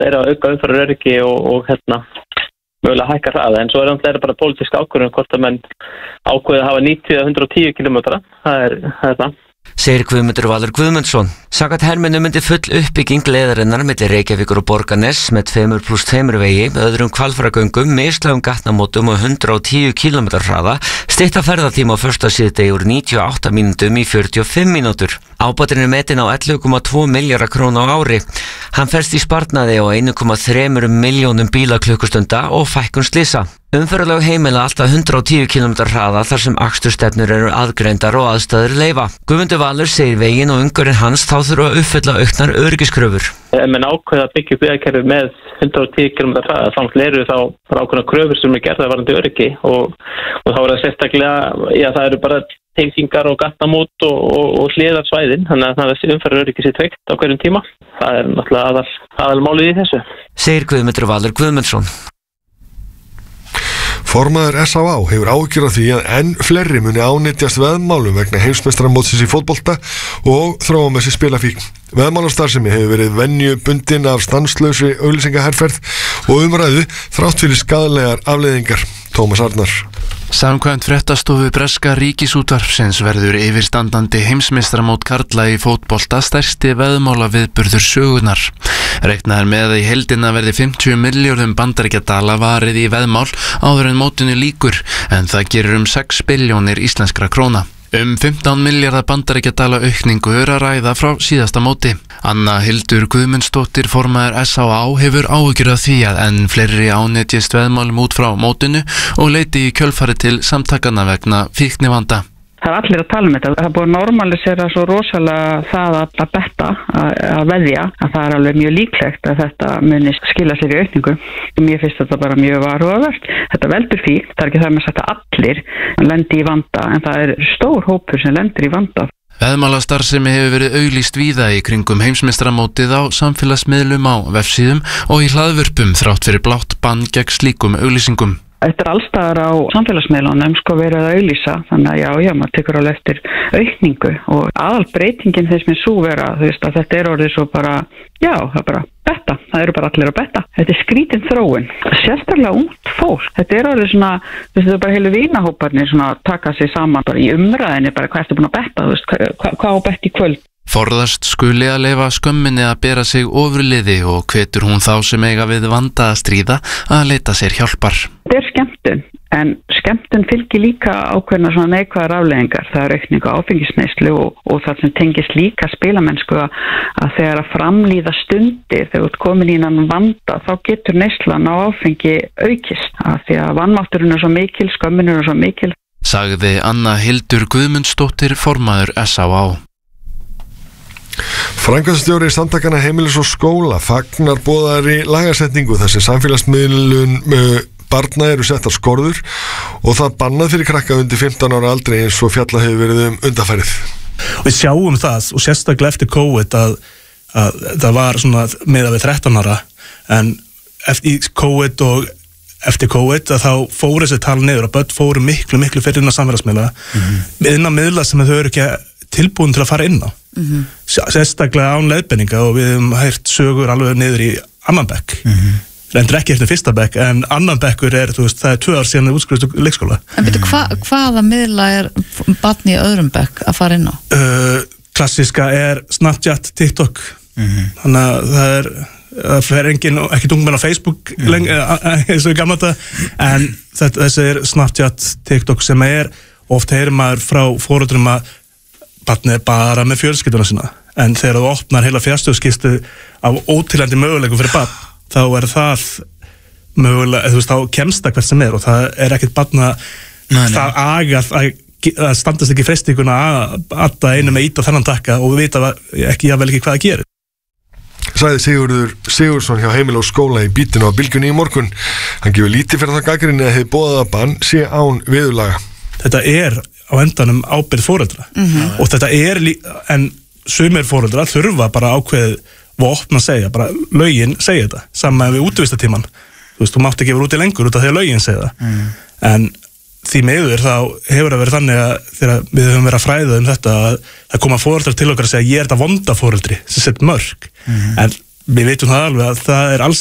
að auka umferðaröryggi og mögulega hækka hraða, en svo náttúrulega bara pólitísk ákvörðun hvort að menn ákveða að hafa 90-110 km, það er það. Segir Guðmundur Valur Guðmundsson. Samkvæmt herminu myndi full uppbygging leiðarinnar milli Reykjavíkur og Borgarness með 2+2 vegi, öðrum hvalfaragöngum, mislægum gatnamótum og 110 km hraða, stytta ferðatíma á första síðdegi úr 98 mínútum í 45 mínútur. Ábatinn er metin á 11,2 milljarða króna á ári. Hann felst í sparnaði á 1,3 milljónum bílaklukkustunda og fækkun slysa. Umferðarlög heimila alltaf 110 km hraða þar sem akstursstefnur eru aðgreindar og aðstæður leyfa. Guðmundur Valur segir veginn og umhverfin hans þá þurfa að uppfylla auknar öryggiskröfur. Menn ákveða að byggja upp vegakerfi með 110 km hraða, samt eru þá ákveðnar kröfur sem gerðar varðandi öryggi og þá er það sérstaklega, það eru bara tengingar og gatnamót og hliðarsvæðin, þannig að þessi umferðaröryggi sé tryggt á hverjum tíma. Það er náttúrulega aðalmálið í þessu. Segir Guðmundur Valur Guðmundsson. Formaður S.A.A. hefur áhyggjur af því að enn fleiri muni ánetjast veðmálum vegna heimsmeistaramótsins í fótbolta og þróa með sér spilafíkn. Veðmálastarfsemi hefur verið venjubundin af stanslausri auglýsingaherferð og umræðu þrátt fyrir skaðlegar afleiðingar. Tómas Arnar. Samkvæmt fréttastofu breska Ríkisútvarpsins verður yfirstandandi heimsmeistaramót karla í fótbolta stærsti veðmálaviðburður sögunnar. Reiknað er með að í heildina verði 50 milljörðum bandaríkjadala varið í veðmál áður en mótinu lýkur, en það gerir 6 billjónir íslenskra króna. 15 milljarða bandaríkjadala aukningu er að ræða frá síðasta móti. Anna Hildur Guðmundsdóttir, formaður S.A.A. hefur áhyggjur af því að enn fleiri ánetjist veðmálum út frá mótinu og leiti í kjölfari til samtakana vegna fíknivanda. Það allir að tala þetta. Það búið að normalisera svo rosalega það að betta, að veðja, að það alveg mjög líklegt að þetta muni skila sér í aukningu. Mér finnst þetta bara mjög varhugavert. Þetta veldur því, það ekki það með sagt að allir lendi í vanda, en það er stór hópur sem lendir í vanda. Veðmálastarfsemi hefur verið auglýst víða í kringum heimsmeistaramótið á samfélagsmiðlum, á vefsíðum og í hlaðvörpum þrátt fyrir blátt bann gegn slíkum auglýsingum. Þetta er allstaðar á samfélagsmiðlunum verið að auglýsa, þannig að maður tekur alveg eftir aukningu og aðalbreytingin þess með sú vera, að þetta er orðið svo bara, það er bara betta, það eru bara allir að betta. Þetta er skrítin þróun, sérstaklega ungt fólk. Þetta er orðið svona, þetta er bara heilu vinahóparnir svona taka sig saman bara í umræðinni, bara hvað ertu búin að betta, hvað á bett í kvöld. Forðast skuli að leyfa skömminni að bera sig ofurliði og hvetur hún þá sem eiga við vanda að stríða að leita sér hjálpar. Þetta er skemmtun, en skemmtun fylgir líka ákveðna svona neikvæðar afleiðingar. Það er aukning á áfengisneyslu og það sem tengist líka spilamennsku að þegar að framlíða stundir, þegar þú ert komin í innan vanda, þá getur neyslan á áfengi aukist. Því að vanmátturinn er svo mikil, skömmin er svo mikil. Sagði Anna Hildur Guðmundsdóttir, formaður S.A.A. Framkvæmdastjóri Samtakanna heimilis og skóla fagnar boðaðri lagasetningu þar sem samfélagsmiðlun barna eru settar skorður og það bannað fyrir krakka undir 15 ára aldrei eins og fjallað hefur verið undanfarið. Við sjáum það og sérstaklega eftir COVID að það var svona meðal við 13 ára en eftir COVID og eftir COVID að þá fóru þessi tala niður og börn fóru miklu fyrir inn á samfélagsmiðla innan miðla sem þau eru ekki tilbúin til að fara inn á. Sérstaklega án leiðbeininga og við hefum heyrt sögur alveg niður í annan bekk. Reyndir ekki eftir fyrsta bekk en annan bekkur er, það er 2 ár síðan það útskriðist leikskóla. En veitu, hvaða miðla er barn í öðrum bekk að fara inn á? Klassíska er Snapchat, TikTok. Þannig að það fer enginn og ekki ungmenn á Facebook eins og í gamla þetta, en þessi er Snapchat, TikTok sem er, oft heyrir maður frá foreldrum að barnið er bara með fjölskylduna sína, en þegar þú opnar heila fjarstöðskistu af ótilhændi möguleikum fyrir barn, þá er það mögulega, þá kemst það hvert sem er og það er ekkert barna það agað að standast ekki freistinguna að einu með ít á þennan takka og við vita ekki hvað það gerir. Sagði Sigurður Sigurðsson hjá heimili og skóla í Bítinu á Bylgjunni í morgun. Hann gefur lítið fyrir það gagnrýni að hið boðaða bann sé án viðurlaga. Þetta er á endanum ábyrgð foreldra og þetta er en sumir foreldrar þurfa bara ákveðið vopn að segja, bara lögin segja þetta saman við útvistatíman. Þú mátt ekki vera úti lengur út af því að lögin segja það en því miður þá hefur það verið þannig að þegar við höfum verið að fræða þetta að koma foreldrar til okkar að segja ég er þetta vonda foreldri sem sett mörk en við veitum það alveg að það er alls